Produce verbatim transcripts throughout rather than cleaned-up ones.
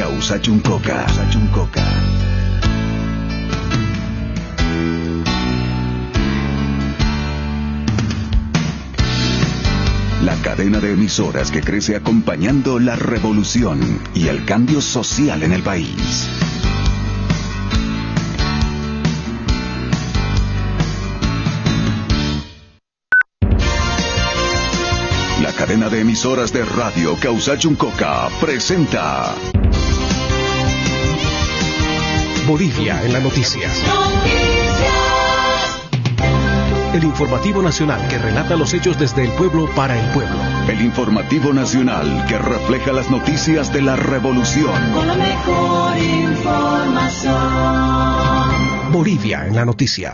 Causachuncoca. La cadena de emisoras que crece acompañando la revolución y el cambio social en el país. La cadena de emisoras de radio Causachuncoca presenta Bolivia en la noticia. El informativo nacional que relata los hechos desde el pueblo para el pueblo. El informativo nacional que refleja las noticias de la revolución. Con la mejor información. Bolivia en la noticia.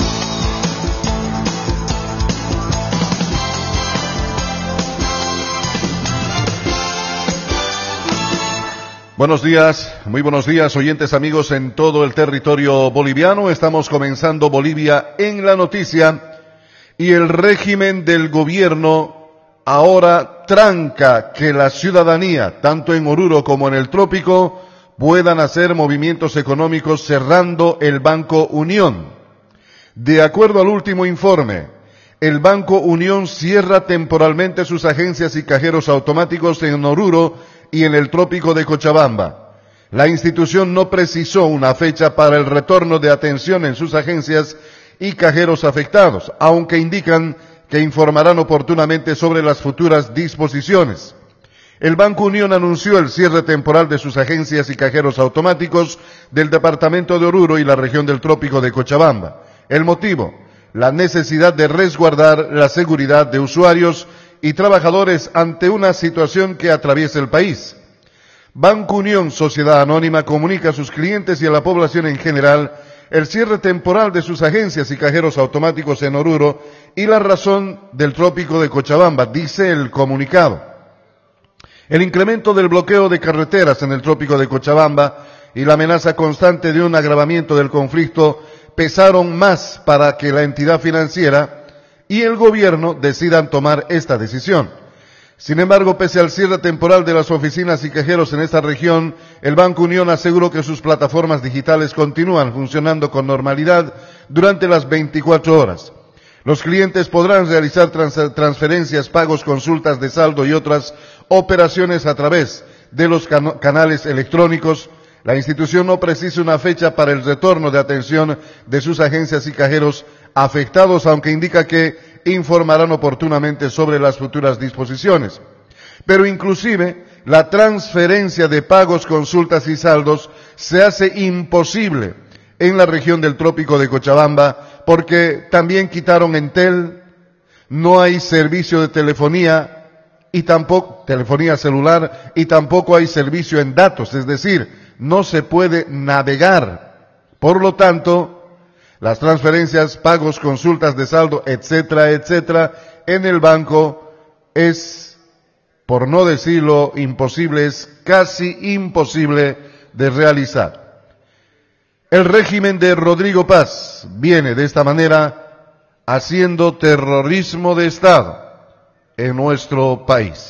Buenos días, muy buenos días, oyentes amigos en todo el territorio boliviano. Estamos comenzando Bolivia en la noticia y el régimen del gobierno ahora tranca que la ciudadanía, tanto en Oruro como en el trópico, puedan hacer movimientos económicos cerrando el Banco Unión. De acuerdo al último informe, el Banco Unión cierra temporalmente sus agencias y cajeros automáticos en Oruro y en el trópico de Cochabamba. La institución no precisó una fecha para el retorno de atención en sus agencias y cajeros afectados, aunque indican que informarán oportunamente sobre las futuras disposiciones. El Banco Unión anunció el cierre temporal de sus agencias y cajeros automáticos del departamento de Oruro y la región del trópico de Cochabamba. El motivo, la necesidad de resguardar la seguridad de usuarios y trabajadores ante una situación que atraviesa el país. Banco Unión, sociedad anónima, comunica a sus clientes y a la población en general el cierre temporal de sus agencias y cajeros automáticos en Oruro y la razón del trópico de Cochabamba, dice el comunicado. El incremento del bloqueo de carreteras en el trópico de Cochabamba y la amenaza constante de un agravamiento del conflicto pesaron más para que la entidad financiera y el gobierno decidan tomar esta decisión. Sin embargo, pese al cierre temporal de las oficinas y cajeros en esta región, el Banco Unión aseguró que sus plataformas digitales continúan funcionando con normalidad durante las veinticuatro horas. Los clientes podrán realizar trans transferencias, pagos, consultas de saldo y otras operaciones a través de los can canales electrónicos. La institución no precisa una fecha para el retorno de atención de sus agencias y cajeros afectados, aunque indica que informarán oportunamente sobre las futuras disposiciones. Pero inclusive, la transferencia de pagos, consultas y saldos se hace imposible en la región del trópico de Cochabamba, porque también quitaron Entel, no hay servicio de telefonía y tampoco, telefonía celular, y tampoco hay servicio en datos, es decir, no se puede navegar. Por lo tanto, las transferencias, pagos, consultas de saldo, etcétera, etcétera, en el banco es, por no decirlo imposible, es casi imposible de realizar. El régimen de Rodrigo Paz viene de esta manera haciendo terrorismo de Estado en nuestro país.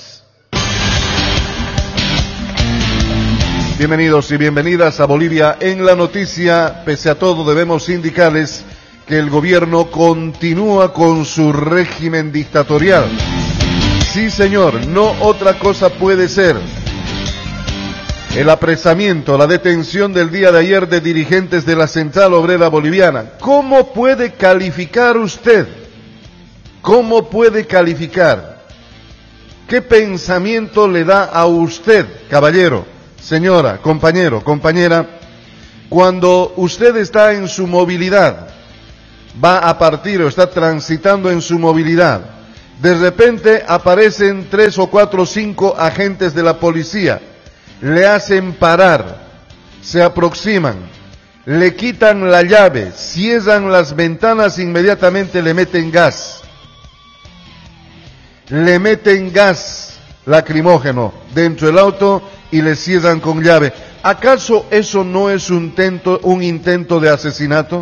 Bienvenidos y bienvenidas a Bolivia en la noticia. Pese a todo, debemos indicarles que el gobierno continúa con su régimen dictatorial. Sí, señor, no otra cosa puede ser. El apresamiento, la detención del día de ayer de dirigentes de la Central Obrera Boliviana. ¿Cómo puede calificar usted? ¿Cómo puede calificar? ¿Qué pensamiento le da a usted, caballero? Señora, compañero, compañera, cuando usted está en su movilidad, va a partir o está transitando en su movilidad, de repente aparecen tres o cuatro o cinco agentes de la policía, le hacen parar, se aproximan, le quitan la llave, cierran las ventanas, inmediatamente le meten gas, le meten gas lacrimógeno dentro del auto y le cierran con llave. ¿Acaso eso no es un intento, un intento de asesinato?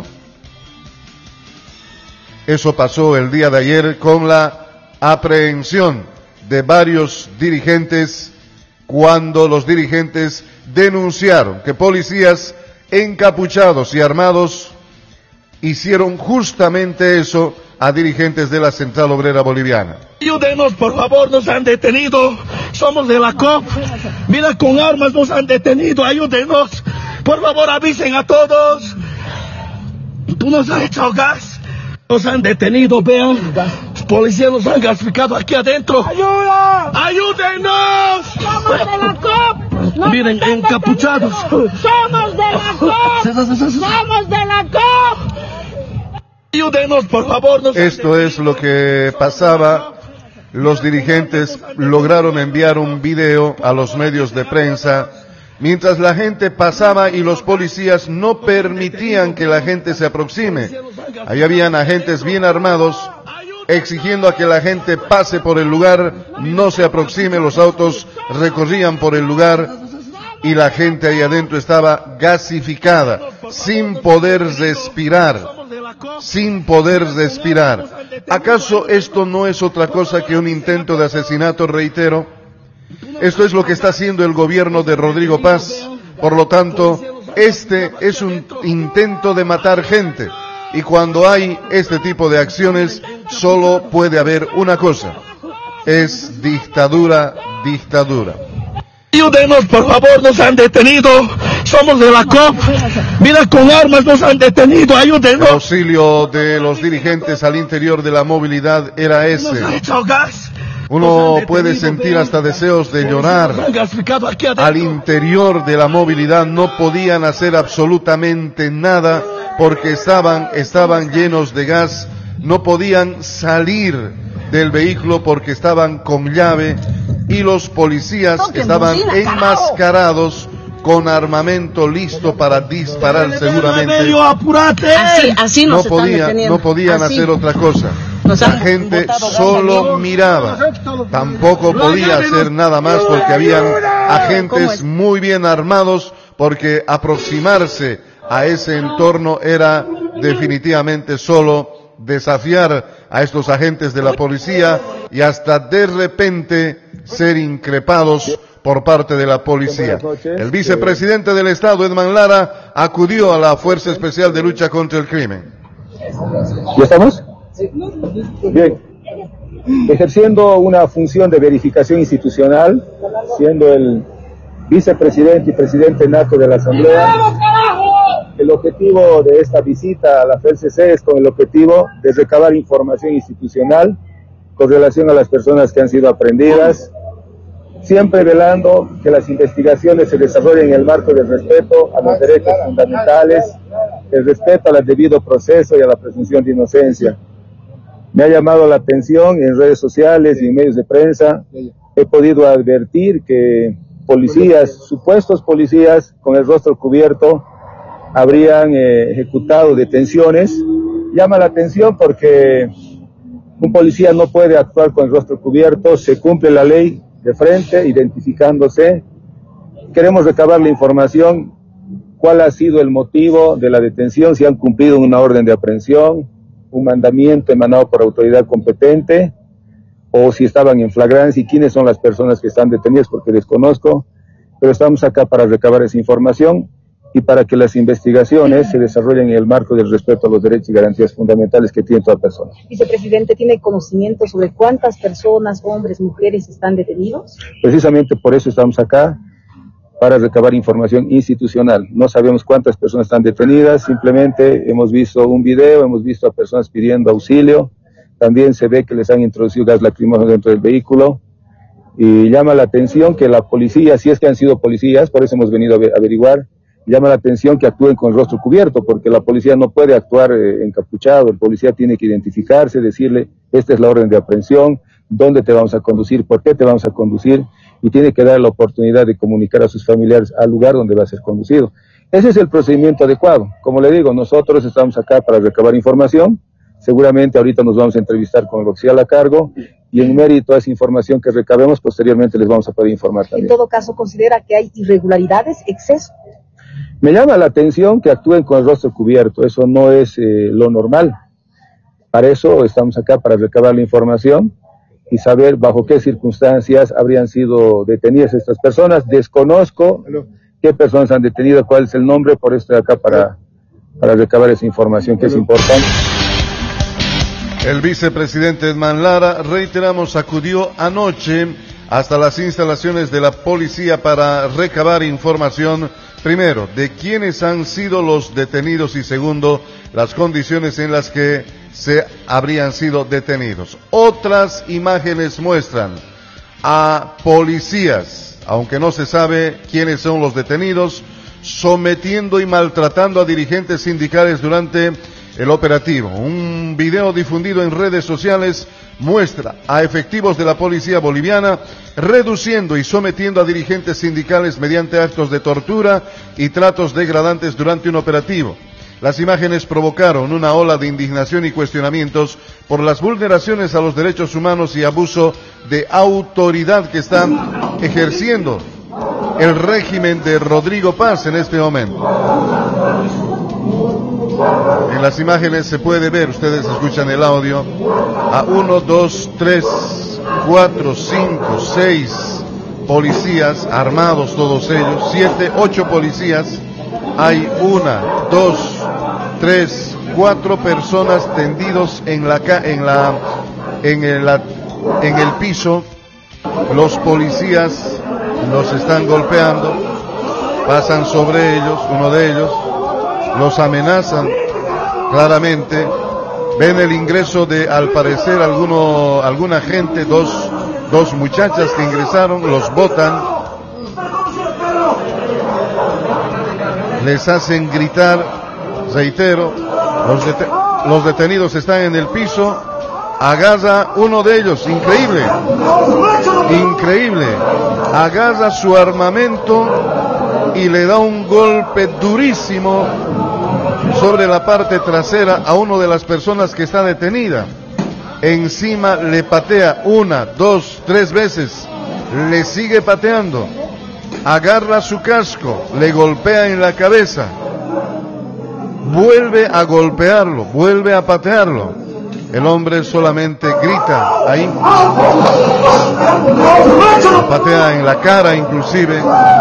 Eso pasó el día de ayer con la aprehensión de varios dirigentes cuando los dirigentes denunciaron que policías encapuchados y armados hicieron justamente eso a dirigentes de la Central Obrera Boliviana. Ayúdenos, por favor, nos han detenido, somos de la C O P, mira, con armas nos han detenido, ayúdenos, por favor avisen a todos. Tú nos has echado gas, nos han detenido, vean, los policías nos han gasificado aquí adentro. ¡Ayuda! ¡Ayúdenos! ¡Somos de la C O P! ¡No Miren, encapuchados. ¡Somos de la C O P! ¡Somos de la C O P! Ayúdenos, por favor. Nos Esto es lo que pasaba. Los dirigentes lograron enviar un video a los medios de prensa mientras la gente pasaba y los policías no permitían que la gente se aproxime. Ahí habían agentes bien armados exigiendo a que la gente pase por el lugar, no se aproxime, los autos recorrían por el lugar y la gente ahí adentro estaba gasificada, sin poder respirar, sin poder respirar. ¿Acaso esto no es otra cosa que un intento de asesinato, reitero? Esto es lo que está haciendo el gobierno de Rodrigo Paz. Por lo tanto, este es un intento de matar gente. Y cuando hay este tipo de acciones, solo puede haber una cosa. Es dictadura, dictadura. Ayúdenos, por favor, nos han detenido, somos de la C O P, mira, con armas nos han detenido, ayúdenos. El auxilio de los dirigentes al interior de la movilidad era ese. Nos han echado gas. Uno puede sentir hasta deseos de llorar. Al interior de la movilidad no podían hacer absolutamente nada porque estaban, estaban llenos de gas, no podían salir del vehículo porque estaban con llave y los policías estaban enmascarados con armamento listo para disparar seguramente. Así, así nos no podían, no podían así. hacer otra cosa. La gente solo miraba, tampoco podía hacer nada más porque habían agentes muy bien armados, porque aproximarse a ese entorno era definitivamente solo desafiar a estos agentes de la policía y hasta de repente ser increpados por parte de la policía. El vicepresidente del Estado, Edman Lara, acudió a la Fuerza Especial de Lucha contra el Crimen. ¿Ya estamos? Bien. Ejerciendo una función de verificación institucional, siendo el vicepresidente y presidente nato de la Asamblea, el objetivo de esta visita a la F E L C C es con el objetivo de recabar información institucional con relación a las personas que han sido aprehendidas, siempre velando que las investigaciones se desarrollen en el marco del respeto a los derechos fundamentales, el respeto al debido proceso y a la presunción de inocencia. Me ha llamado la atención en redes sociales y en medios de prensa, he podido advertir que policías, supuestos policías con el rostro cubierto, habrían eh, ejecutado detenciones. Llama la atención porque un policía no puede actuar con el rostro cubierto, se cumple la ley de frente, identificándose. Queremos recabar la información, cuál ha sido el motivo de la detención, si han cumplido una orden de aprehensión, un mandamiento emanado por autoridad competente, o si estaban en flagrancia y quiénes son las personas que están detenidas, porque desconozco, pero estamos acá para recabar esa información y para que las investigaciones se desarrollen en el marco del respeto a los derechos y garantías fundamentales que tiene toda persona. Vicepresidente, ¿tiene conocimiento sobre cuántas personas, hombres, mujeres están detenidos? Precisamente por eso estamos acá, para recabar información institucional. No sabemos cuántas personas están detenidas, simplemente hemos visto un video, hemos visto a personas pidiendo auxilio, también se ve que les han introducido gas lacrimógeno dentro del vehículo, y llama la atención que la policía, si es que han sido policías, por eso hemos venido a averiguar, llama la atención que actúen con el rostro cubierto, porque la policía no puede actuar eh, encapuchado, el policía tiene que identificarse, decirle, esta es la orden de aprehensión, dónde te vamos a conducir, por qué te vamos a conducir, y tiene que dar la oportunidad de comunicar a sus familiares al lugar donde va a ser conducido. Ese es el procedimiento adecuado. Como le digo, nosotros estamos acá para recabar información, seguramente ahorita nos vamos a entrevistar con el oficial a cargo, y en mérito a esa información que recabemos, posteriormente les vamos a poder informar también. En todo caso, ¿considera que hay irregularidades, exceso? Me llama la atención que actúen con el rostro cubierto, eso no es eh, lo normal. Para eso estamos acá, para recabar la información y saber bajo qué circunstancias habrían sido detenidas estas personas. Desconozco qué personas han detenido, cuál es el nombre, por esto estoy acá para, para recabar esa información que es importante. El vicepresidente Edman Lara, reiteramos, acudió anoche hasta las instalaciones de la policía para recabar información, primero, de quiénes han sido los detenidos y segundo, las condiciones en las que se habrían sido detenidos. Otras imágenes muestran a policías, aunque no se sabe quiénes son los detenidos, sometiendo y maltratando a dirigentes sindicales durante el operativo. Un video difundido en redes sociales muestra a efectivos de la policía boliviana reduciendo y sometiendo a dirigentes sindicales mediante actos de tortura y tratos degradantes durante un operativo. Las imágenes provocaron una ola de indignación y cuestionamientos por las vulneraciones a los derechos humanos y abuso de autoridad que está ejerciendo el régimen de Rodrigo Paz en este momento. En las imágenes se puede ver, ustedes escuchan el audio, a uno, dos, tres, cuatro, cinco, seis policías armados todos ellos, siete, ocho policías, hay una, dos, tres, cuatro personas tendidos en la en la en el en el piso. Los policías los están golpeando, pasan sobre ellos, uno de ellos los amenazan claramente. Ven el ingreso de, al parecer, alguno, alguna gente, dos, dos muchachas que ingresaron, los botan, les hacen gritar, reitero, los, det los detenidos están en el piso, agarra uno de ellos, increíble, increíble, agarra su armamento y le da un golpe durísimo sobre la parte trasera a una de las personas que está detenida. Encima le patea una, dos, tres veces, le sigue pateando, agarra su casco, le golpea en la cabeza, vuelve a golpearlo, vuelve a patearlo. El hombre solamente grita ahí, lo patea en la cara inclusive.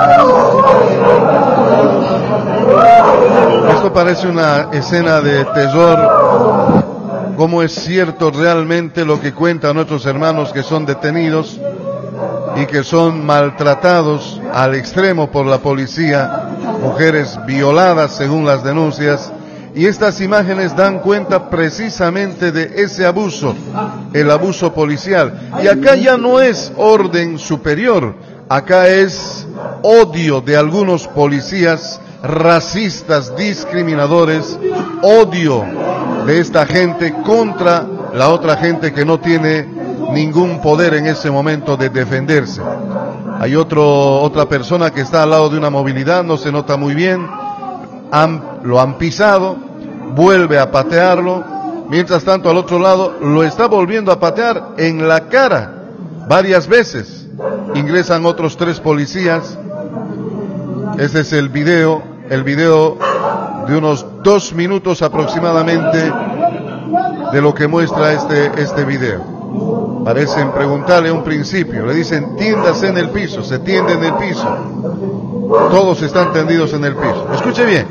Esto parece una escena de terror. ¿Cómo es cierto realmente lo que cuentan nuestros hermanos que son detenidos y que son maltratados al extremo por la policía? Mujeres violadas según las denuncias. Y estas imágenes dan cuenta precisamente de ese abuso, el abuso policial. Y acá ya no es orden superior, acá es odio de algunos policías racistas, discriminadores, odio de esta gente contra la otra gente que no tiene ningún poder en ese momento de defenderse. Hay otro, otra persona que está al lado de una movilidad, no se nota muy bien, han, lo han pisado, vuelve a patearlo, mientras tanto al otro lado lo está volviendo a patear en la cara varias veces. Ingresan otros tres policías. Este es el video, el video de unos dos minutos aproximadamente de lo que muestra este, este video. Parecen preguntarle a un principio, le dicen tiéndase en el piso, se tiende en el piso. Todos están tendidos en el piso. Escuche bien.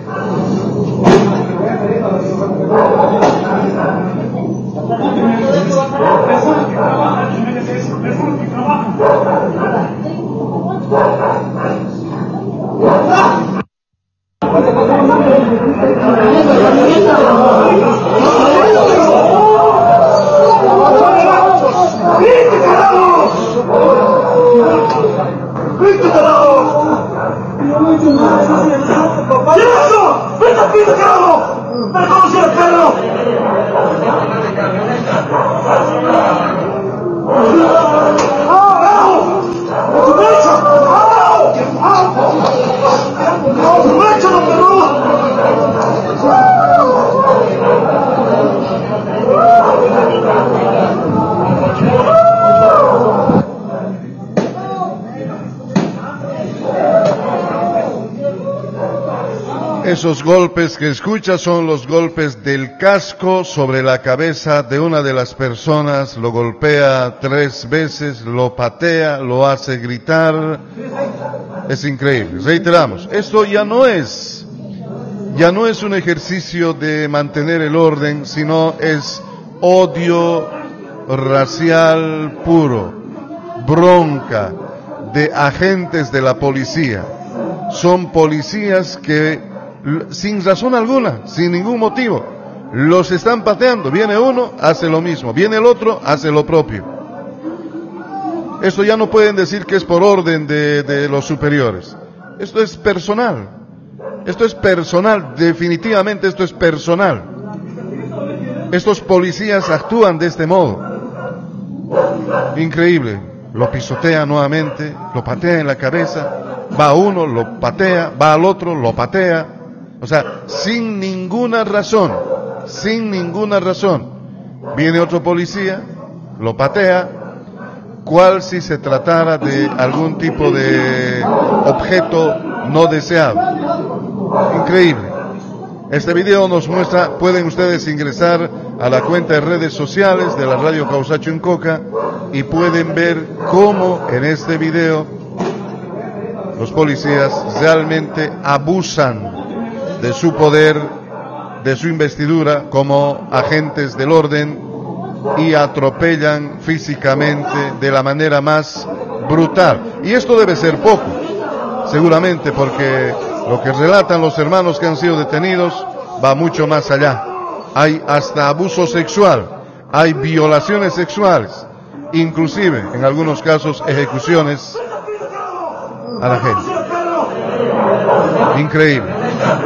Esos golpes que escucha son los golpes del casco sobre la cabeza de una de las personas, lo golpea tres veces, lo patea, lo hace gritar. Es increíble. Reiteramos, esto ya no es, ya no es un ejercicio de mantener el orden, sino es odio racial puro, bronca de agentes de la policía. Son policías que sin razón alguna, sin ningún motivo, los están pateando. Viene uno, hace lo mismo, viene el otro, hace lo propio. Esto ya no pueden decir que es por orden de, de los superiores. Esto es personal. Esto es personal, definitivamente esto es personal. Estos policías actúan de este modo. Increíble. Lo pisotea nuevamente, lo patea en la cabeza, va a uno, lo patea, va al otro, lo patea. O sea, sin ninguna razón, sin ninguna razón. Viene otro policía, lo patea, cual si se tratara de algún tipo de objeto no deseado. Increíble. Este video nos muestra, pueden ustedes ingresar a la cuenta de redes sociales de la Radio Causacho en Coca y pueden ver cómo en este video los policías realmente abusan de su poder, de su investidura como agentes del orden y atropellan físicamente de la manera más brutal. Y esto debe ser poco, seguramente, porque lo que relatan los hermanos que han sido detenidos va mucho más allá. Hay hasta abuso sexual, hay violaciones sexuales, inclusive en algunos casos ejecuciones a la gente. Increíble.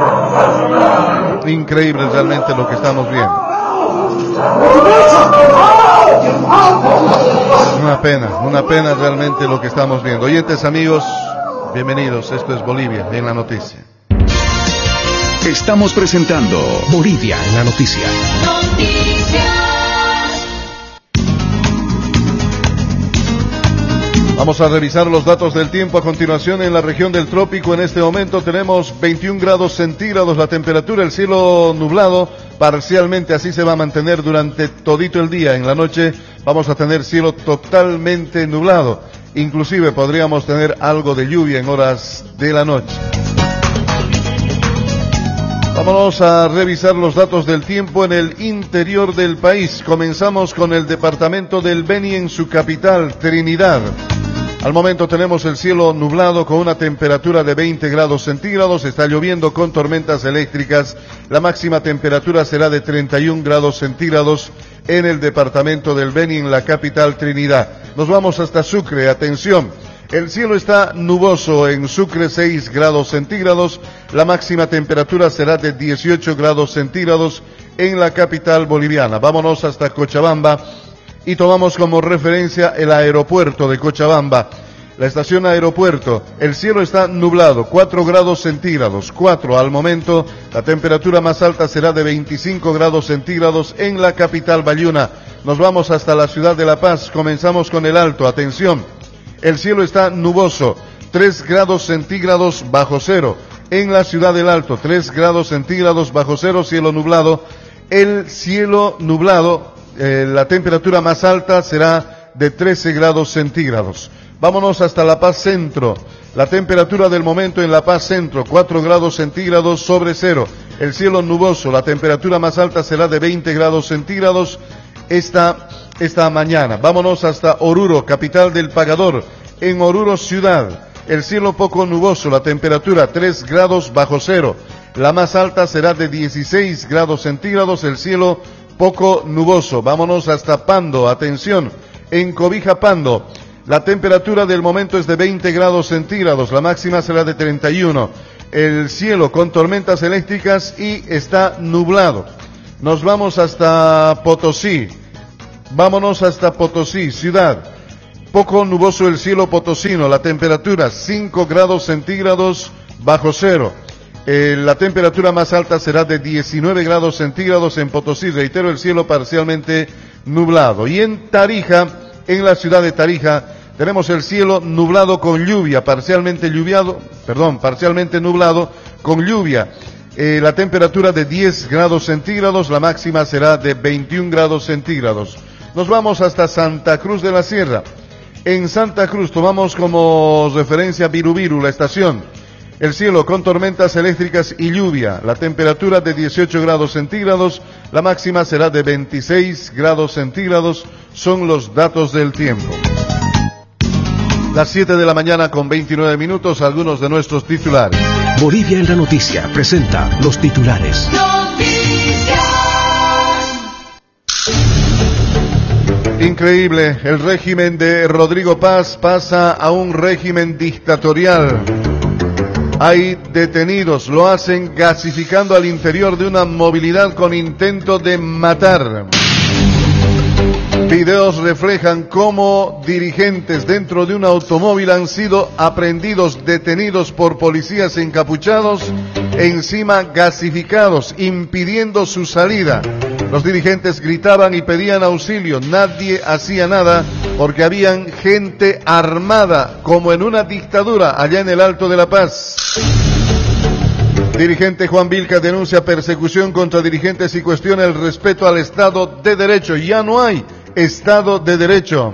Increíble realmente lo que estamos viendo. Una pena, una pena realmente lo que estamos viendo. Oyentes amigos, bienvenidos. Esto es Bolivia en la noticia. Estamos presentando Bolivia en la noticia. Vamos a revisar los datos del tiempo a continuación en la región del trópico. En este momento tenemos veintiún grados centígrados la temperatura, el cielo nublado, parcialmente así se va a mantener durante todito el día. En la noche vamos a tener cielo totalmente nublado, inclusive podríamos tener algo de lluvia en horas de la noche. Vámonos a revisar los datos del tiempo en el interior del país. Comenzamos con el departamento del Beni en su capital, Trinidad. Al momento tenemos el cielo nublado con una temperatura de veinte grados centígrados, está lloviendo con tormentas eléctricas, la máxima temperatura será de treinta y un grados centígrados en el departamento del Beni en la capital Trinidad. Nos vamos hasta Sucre, atención, el cielo está nuboso en Sucre, seis grados centígrados, la máxima temperatura será de dieciocho grados centígrados en la capital boliviana. Vámonos hasta Cochabamba y tomamos como referencia el aeropuerto de Cochabamba. La estación aeropuerto, el cielo está nublado, cuatro grados centígrados, cuatro al momento, la temperatura más alta será de veinticinco grados centígrados en la capital bayuna. Nos vamos hasta la ciudad de La Paz, comenzamos con el Alto, atención, el cielo está nuboso, tres grados centígrados bajo cero, en la ciudad del Alto, tres grados centígrados bajo cero, cielo nublado, el cielo nublado, Eh, la temperatura más alta será de trece grados centígrados. Vámonos hasta La Paz Centro. La temperatura del momento en La Paz Centro, cuatro grados centígrados sobre cero. El cielo nuboso, la temperatura más alta será de veinte grados centígrados esta, esta mañana. Vámonos hasta Oruro, capital del Pagador. En Oruro ciudad, el cielo poco nuboso, la temperatura tres grados bajo cero. La más alta será de dieciséis grados centígrados, el cielo poco nuboso. Vámonos hasta Pando, atención, en Cobija Pando, la temperatura del momento es de veinte grados centígrados, la máxima será de treinta y uno, el cielo con tormentas eléctricas y está nublado. Nos vamos hasta Potosí, vámonos hasta Potosí, ciudad, poco nuboso el cielo potosino, la temperatura cinco grados centígrados bajo cero. Eh, la temperatura más alta será de diecinueve grados centígrados en Potosí, reitero, el cielo parcialmente nublado. Y en Tarija, en la ciudad de Tarija, tenemos el cielo nublado con lluvia, parcialmente lluviado, perdón, parcialmente nublado con lluvia. Eh, la temperatura de diez grados centígrados, la máxima será de veintiún grados centígrados. Nos vamos hasta Santa Cruz de la Sierra. En Santa Cruz tomamos como referencia Birubiru, la estación. El cielo con tormentas eléctricas y lluvia. La temperatura de dieciocho grados centígrados, la máxima será de veintiséis grados centígrados. Son los datos del tiempo. Las siete de la mañana con veintinueve minutos, algunos de nuestros titulares. Bolivia en la noticia presenta los titulares. Increíble, el régimen de Rodrigo Paz pasa a un régimen dictatorial. Hay detenidos, lo hacen gasificando al interior de una movilidad con intento de matar. Videos reflejan cómo dirigentes dentro de un automóvil han sido aprehendidos, detenidos por policías encapuchados, encima gasificados, impidiendo su salida. Los dirigentes gritaban y pedían auxilio, nadie hacía nada porque habían gente armada, como en una dictadura allá en el Alto de la Paz. Dirigente Juan Vilca denuncia persecución contra dirigentes y cuestiona el respeto al Estado de Derecho. Ya no hay Estado de Derecho.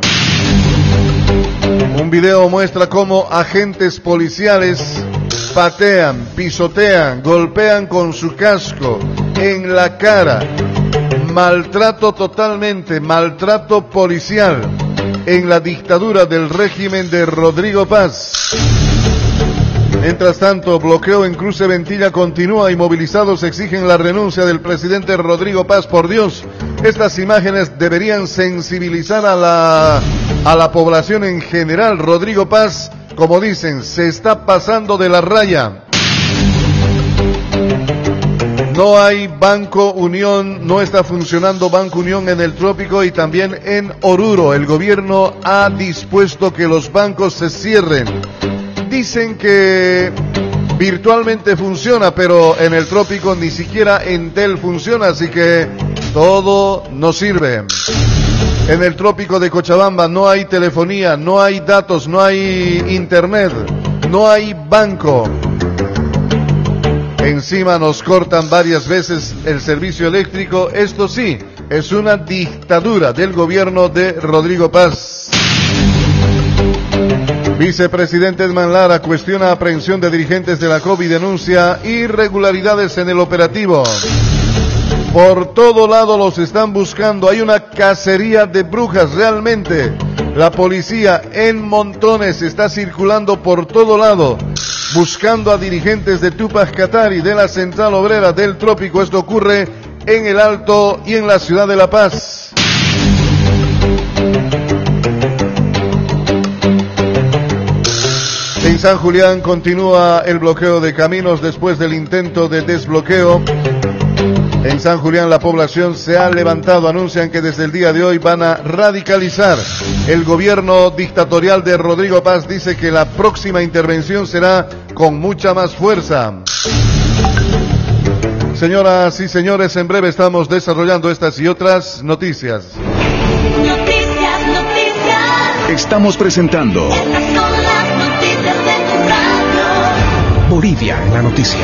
Un video muestra cómo agentes policiales patean, pisotean, golpean con su casco en la cara. Maltrato totalmente, maltrato policial en la dictadura del régimen de Rodrigo Paz. Mientras tanto, bloqueo en Cruce Ventilla continúa y movilizados exigen la renuncia del presidente Rodrigo Paz. Por Dios, estas imágenes deberían sensibilizar a la, a la población en general. Rodrigo Paz, como dicen, se está pasando de la raya. No hay Banco Unión, no está funcionando Banco Unión en el Trópico y también en Oruro. El gobierno ha dispuesto que los bancos se cierren. Dicen que virtualmente funciona, pero en el Trópico ni siquiera Entel funciona, así que todo no sirve. En el Trópico de Cochabamba no hay telefonía, no hay datos, no hay internet, no hay banco. Encima nos cortan varias veces el servicio eléctrico. Esto sí, es una dictadura del gobierno de Rodrigo Paz. Vicepresidente Edman Lara cuestiona aprehensión de dirigentes de la C O V y denuncia irregularidades en el operativo. Por todo lado los están buscando, hay una cacería de brujas realmente. La policía en montones está circulando por todo lado, buscando a dirigentes de Tupac Katari, de la Central Obrera del Trópico. Esto ocurre en el Alto y en la ciudad de La Paz. En San Julián continúa el bloqueo de caminos después del intento de desbloqueo. En San Julián la población se ha levantado, anuncian que desde el día de hoy van a radicalizar. El gobierno dictatorial de Rodrigo Paz dice que la próxima intervención será con mucha más fuerza. Señoras y señores, en breve estamos desarrollando estas y otras noticias. Noticias, noticias. Estamos presentando Estas son las noticias de tu radio. Bolivia en la noticia.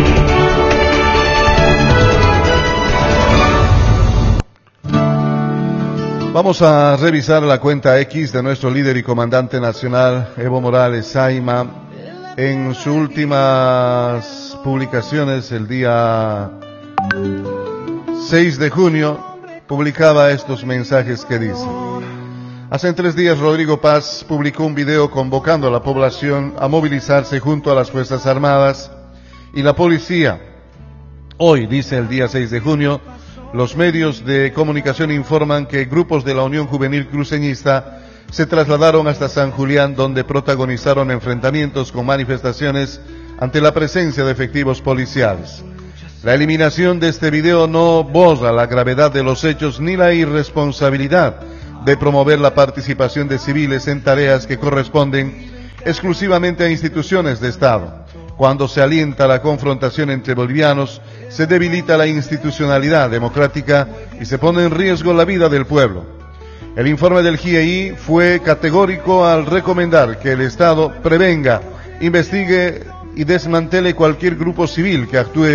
Vamos a revisar la cuenta X de nuestro líder y comandante nacional, Evo Morales Saima. En sus últimas publicaciones, el día seis de junio, publicaba estos mensajes que dicen: hace tres días Rodrigo Paz publicó un video convocando a la población a movilizarse junto a las Fuerzas Armadas y la policía. Hoy, dice el día seis de junio, los medios de comunicación informan que grupos de la Unión Juvenil Cruceñista se trasladaron hasta San Julián, donde protagonizaron enfrentamientos con manifestaciones ante la presencia de efectivos policiales. La eliminación de este video no borra la gravedad de los hechos ni la irresponsabilidad de promover la participación de civiles en tareas que corresponden exclusivamente a instituciones de Estado. Cuando se alienta la confrontación entre bolivianos, se debilita la institucionalidad democrática y se pone en riesgo la vida del pueblo. El informe del G I E I fue categórico al recomendar que el Estado prevenga, investigue y desmantele cualquier grupo civil que actúe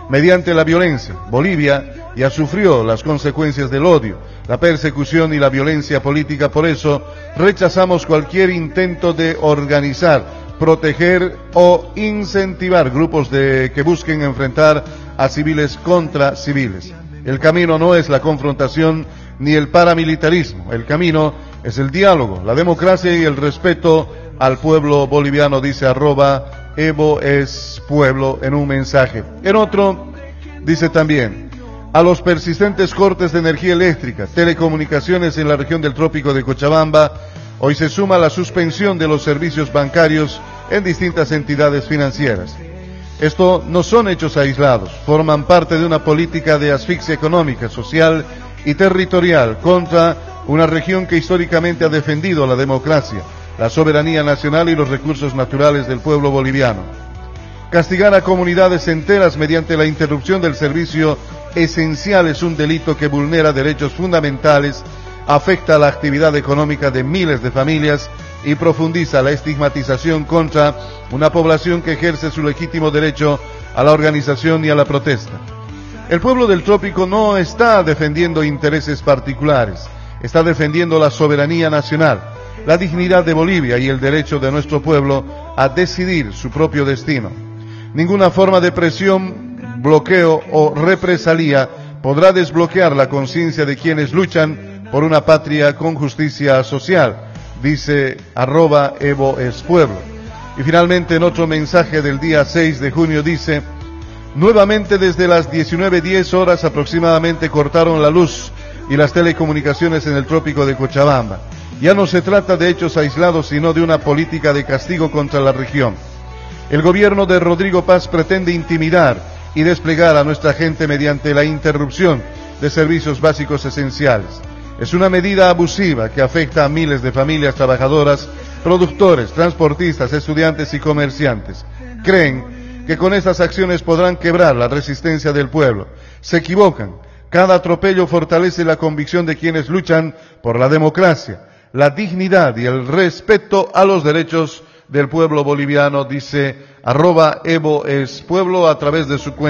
mediante la violencia. Bolivia ya sufrió las consecuencias del odio, la persecución y la violencia política. Por eso rechazamos cualquier intento de organizar, proteger o incentivar grupos de, que busquen enfrentar a civiles contra civiles. El camino no es la confrontación ni el paramilitarismo. El camino es el diálogo, la democracia y el respeto al pueblo boliviano, dice arroba Evo es pueblo en un mensaje. En otro dice también: a los persistentes cortes de energía eléctrica, telecomunicaciones en la región del Trópico de Cochabamba, hoy se suma la suspensión de los servicios bancarios en distintas entidades financieras. Esto no son hechos aislados, forman parte de una política de asfixia económica, social y territorial contra una región que históricamente ha defendido la democracia, la soberanía nacional y los recursos naturales del pueblo boliviano. Castigar a comunidades enteras mediante la interrupción del servicio esencial es un delito que vulnera derechos fundamentales, afecta la actividad económica de miles de familias y profundiza la estigmatización contra una población que ejerce su legítimo derecho a la organización y a la protesta. El pueblo del trópico no está defendiendo intereses particulares, está defendiendo la soberanía nacional, la dignidad de Bolivia y el derecho de nuestro pueblo a decidir su propio destino. Ninguna forma de presión, bloqueo o represalia podrá desbloquear la conciencia de quienes luchan por una patria con justicia social, dice arroba Evo es pueblo. Y finalmente, en otro mensaje del día seis de junio dice: nuevamente desde las diecinueve diez horas aproximadamente cortaron la luz y las telecomunicaciones en el trópico de Cochabamba. Ya no se trata de hechos aislados, sino de una política de castigo contra la región. El gobierno de Rodrigo Paz pretende intimidar y desplegar a nuestra gente mediante la interrupción de servicios básicos esenciales. Es una medida abusiva que afecta a miles de familias trabajadoras, productores, transportistas, estudiantes y comerciantes. Creen que con estas acciones podrán quebrar la resistencia del pueblo. Se equivocan. Cada atropello fortalece la convicción de quienes luchan por la democracia, la dignidad y el respeto a los derechos del pueblo boliviano, dice arroba Evo es pueblo a través de su cuenta.